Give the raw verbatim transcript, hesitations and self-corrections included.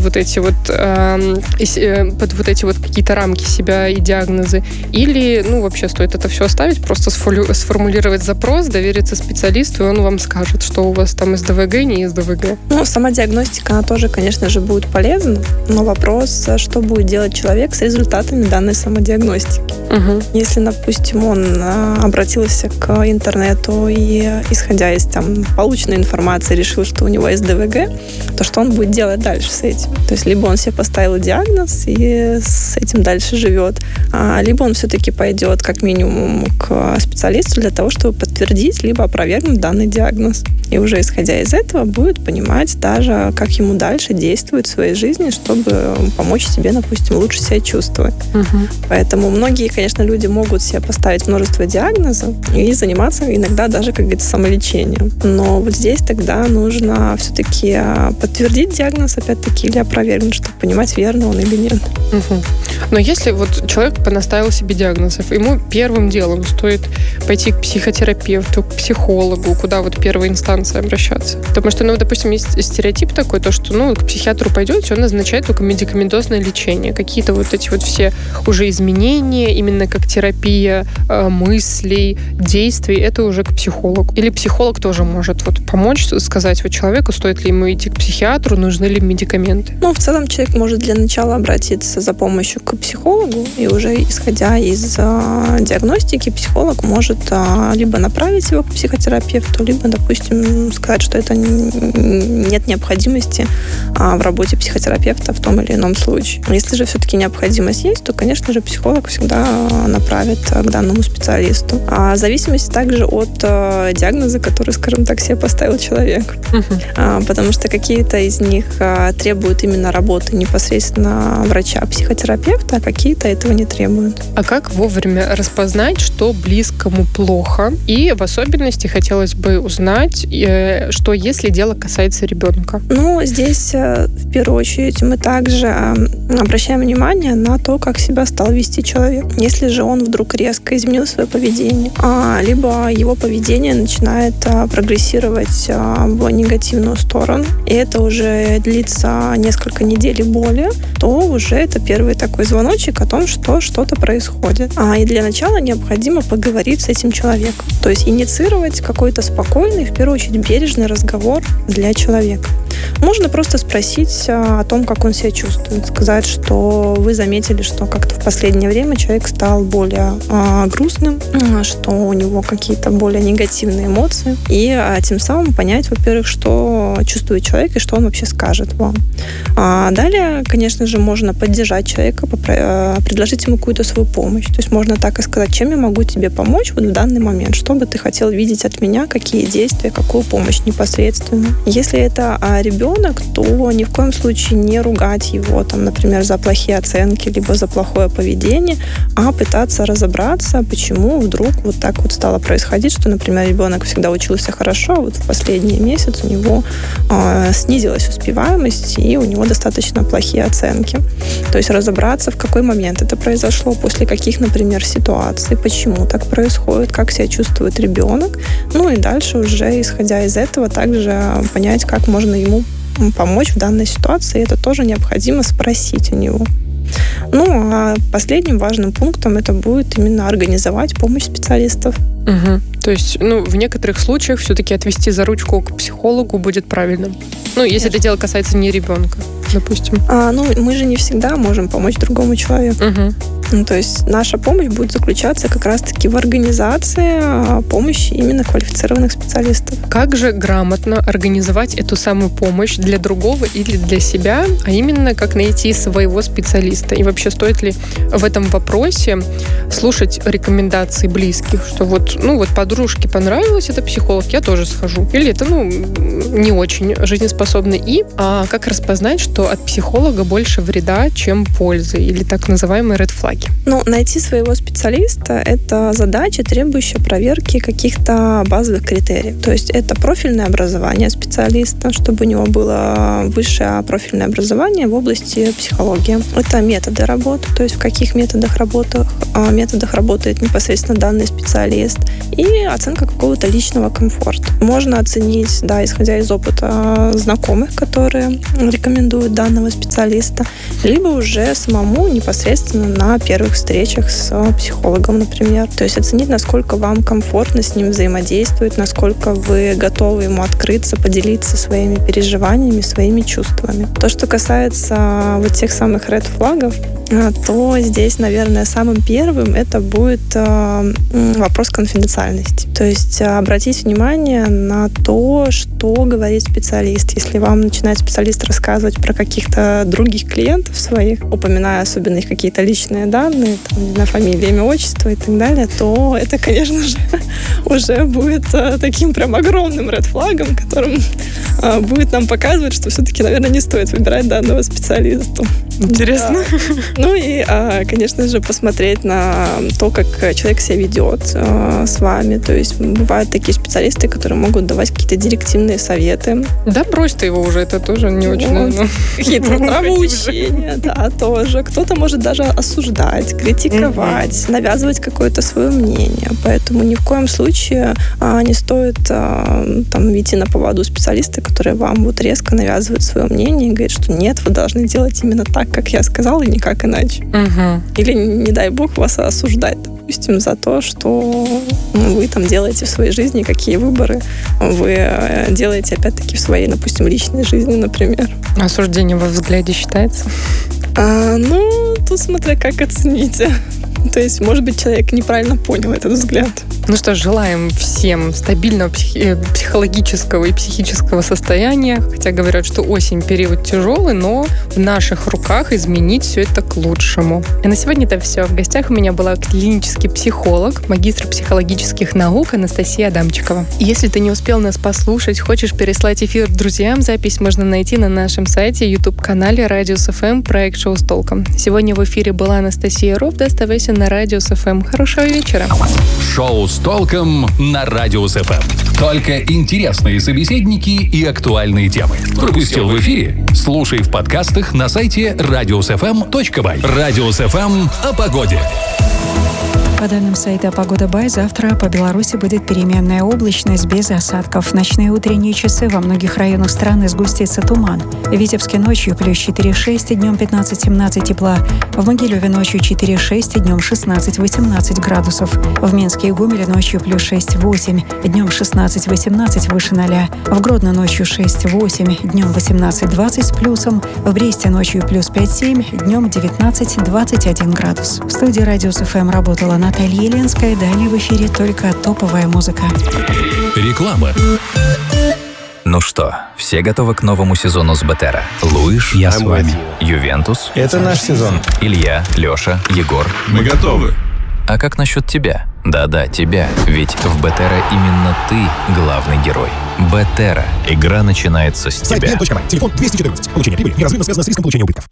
вот эти вот, э, под вот эти вот какие-то рамки себя и диагнозы, или, ну, вообще стоит это все оставить, просто сформулировать запрос, довериться специалисту, и он вам скажет, что у вас там из ДВГ, не из ДВГ. Ну, сама диагностика, она тоже, конечно же, будет полезна, но вопрос, что будет делать человек с результатами данной самодиагностики. Угу. Если, допустим, он обратился к интернету и, исходя из там, полученной информации, решил, что у него есть ДВГ, то что он будет делать дальше с этим? То есть либо он себе поставил диагноз и с этим дальше живет, либо он все-таки пойдет как минимум к специалисту для того, чтобы подтвердить либо опровергнуть данный диагноз. И уже исходя из этого будет понимать даже, как ему дальше действовать в своей жизни, чтобы помочь себе, допустим, лучше себя чувствовать. Угу. Поэтому многие, конечно, люди могут себе поставить множество диагнозов и заниматься иногда даже, как говорится, самолечением. Но вот здесь тогда нужно все-таки подтвердить диагноз, опять-таки, или опровергнуть, чтобы понимать, верно он или нет. Угу. Но если вот человек понаставил себе диагнозов, ему первым делом стоит пойти к психотерапевту, к психологу, куда вот первая инстанция обращаться. Потому что, ну, допустим, есть стереотип такой, то, что, ну, к психиатру пойдете, он назначает только медикаментозное лечение. Какие-то вот эти вот все уже изменения, именно как терапия э, мыслей, действий, это уже к психологу. Или психолог тоже может вот помочь, сказать вот человеку, стоит ли ему идти к психиатру, нужны ли медикаменты. Ну, в целом человек может для начала обратиться за помощью к психологу, и уже исходя из э, диагностики, психолог может э, либо направить его к психотерапевту, либо, допустим, сказать, что это нет необходимости э, в работе психотерапевта в том или ином случае. Если же все-таки необходимость есть, то, конечно же, психолог всегда направит к данному специалисту. А в зависимости также от э, диагноза, который, скажем так, себе поставил человек. Uh-huh. А, потому что какие-то из них а, требуют именно работы непосредственно врача-психотерапевта, а какие-то этого не требуют. А как вовремя распознать, что близкому плохо? И в особенности хотелось бы узнать, э, что если дело касается ребенка? Ну, здесь э, в первую очередь мы также э, обращаем внимание на то, как себя стал вести человек. Если же он вдруг резко изменил свое поведение, а, либо его поведение начинает а, прогрессировать а, в негативную сторону, и это уже длится несколько недель и более, то уже это первый такой звоночек о том, что что-то происходит. А, и для начала необходимо поговорить с этим человеком. То есть инициировать какой-то спокойный, в первую очередь бережный разговор для человека. Можно просто спросить о том, как он себя чувствует. Сказать, что вы заметили, что как-то в последнее время человек стал более э, грустным, что у него какие-то более негативные эмоции. И э, тем самым понять, во-первых, что чувствует человек и что он вообще скажет вам. А далее, конечно же, можно поддержать человека, попро- э, предложить ему какую-то свою помощь. То есть можно так и сказать, чем я могу тебе помочь вот в данный момент, что бы ты хотел видеть от меня, какие действия, какую помощь непосредственно. Если это э, ребенок, то ни в коем случае не ругать его, там, например, за плохие оценки, либо за плохое поведение, а пытаться разобраться, почему вдруг вот так вот стало происходить, что, например, ребенок всегда учился хорошо, а вот в последний месяц у него э, снизилась успеваемость, и у него достаточно плохие оценки. То есть разобраться, в какой момент это произошло, после каких, например, ситуаций, почему так происходит, как себя чувствует ребенок, ну и дальше уже, исходя из этого, также понять, как можно ему помочь в данной ситуации. Это тоже необходимо спросить у него. Ну, а последним важным пунктом это будет именно организовать помощь специалистов. Угу. То есть, ну, в некоторых случаях все-таки отвести за ручку к психологу будет правильным. Ну, если Конечно. Это дело касается не ребенка, допустим. А, ну, мы же не всегда можем помочь другому человеку. Угу. Ну, то есть наша помощь будет заключаться как раз-таки в организации помощи именно квалифицированных специалистов. Как же грамотно организовать эту самую помощь для другого или для себя, а именно как найти своего специалиста? И вообще стоит ли в этом вопросе слушать рекомендации близких, что вот, ну, вот подружке понравилось это психолог, я тоже схожу. Или это, ну, не очень жизнеспособно. И а, как распознать, что от психолога больше вреда, чем пользы? Или так называемые red flag? проверки? Ну, найти своего специалиста – это задача, требующая проверки каких-то базовых критериев. То есть это профильное образование специалиста, чтобы у него было высшее профильное образование в области психологии. Это методы работы, то есть в каких методах работы, методах работает непосредственно данный специалист, и оценка какого-то личного комфорта. Можно оценить, да, исходя из опыта знакомых, которые рекомендуют данного специалиста, либо уже самому непосредственно на первых встречах с психологом, например. То есть оценить, насколько вам комфортно с ним взаимодействовать, насколько вы готовы ему открыться, поделиться своими переживаниями, своими чувствами. То, что касается вот тех самых ред флагов, то здесь, наверное, самым первым это будет вопрос конфиденциальности. То есть обратить внимание на то, что говорит специалист. Если вам начинает специалист рассказывать про каких-то других клиентов своих, упоминая особенно их какие-то личные данные, там, не знаю, фамилия, имя, отчество и так далее, то это, конечно же, уже будет таким прям огромным ред-флагом, которым будет нам показывать, что все-таки, наверное, не стоит выбирать данного специалиста. Интересно. Да. Ну и, конечно же, посмотреть на то, как человек себя ведет с вами. То есть бывают такие специалисты, которые могут давать какие-то директивные советы. Да, брось ты его уже, это тоже не вот. очень, наверное. Какие-то нравоучения, да, тоже. Кто-то может даже осуждать, критиковать, mm-hmm. навязывать какое-то свое мнение. Поэтому ни в коем случае а, не стоит а, там идти на поводу специалиста, который вам вот резко навязывает свое мнение и говорит, что нет, вы должны делать именно так, как я сказала, и никак иначе. Угу. Или, не дай бог, вас осуждать, допустим, за то, что ну, вы там делаете в своей жизни, какие выборы вы делаете, опять-таки, в своей, допустим, личной жизни, например. Осуждение во взгляде считается? А, ну, тут смотря как оцените. То есть, может быть, человек неправильно понял этот взгляд. Ну что ж, желаем всем стабильного психи- психологического и психического состояния. Хотя говорят, что осень период тяжелый, но в наших руках изменить все это к лучшему. И на сегодня это все. В гостях у меня была клинический психолог, магистр психологических наук Анастасия Адамчикова. И если ты не успел нас послушать, хочешь переслать эфир друзьям, запись можно найти на нашем сайте, YouTube-канале Радиус эф эм, проект «Шоу с толком». Сегодня в эфире была Анастасия Робда. Оставайся на Радиус эф эм. Хорошего вечера. Шоу с толком на Радиус эф эм. Только интересные собеседники и актуальные темы. Пропустил в эфире? Слушай в подкастах на сайте радиус эф эм точка бай. Радиус эф эм о погоде. По данным сайта «Погода Бай», завтра по Беларуси будет переменная облачность без осадков. В ночные и утренние часы во многих районах страны сгустится туман. В Витебске ночью плюс четыре-шесть, и днем пятнадцать-семнадцать тепла. В Могилеве ночью четыре-шесть, и днем шестнадцать-восемнадцать градусов. В Минске и Гомеле ночью плюс шесть-восемь, днем шестнадцать-восемнадцать выше ноля. В Гродно ночью шесть-восемь, днем восемнадцать-двадцать с плюсом. В Бресте ночью плюс пять-семь, днем девятнадцать-двадцать один градус. В студии Радиус эф эм работала Наталья Наталья Еленская. Далее в эфире только топовая музыка. Реклама. Ну что, все готовы к новому сезону с Бетера? Луиш, я с вами. Ювентус. Это наш сезон. Илья, Леша, Егор. Мы готовы. А как насчет тебя? Да-да, тебя. Ведь в Бетера именно ты главный герой. Бетера. Игра начинается с тебя. Сайт би эн точка бай. Телефон двести четырнадцать. Получение прибыли неразрывно связано с риском получения убытков.